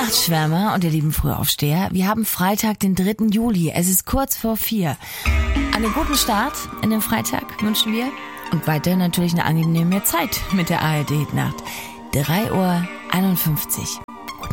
Nachtschwärmer und ihr lieben Frühaufsteher, wir haben Freitag, den 3. Juli. Es ist kurz vor 4. Einen guten Start in den Freitag wünschen wir und weiterhin natürlich eine angenehme Zeit mit der ARD-Nacht. 3:51 Uhr.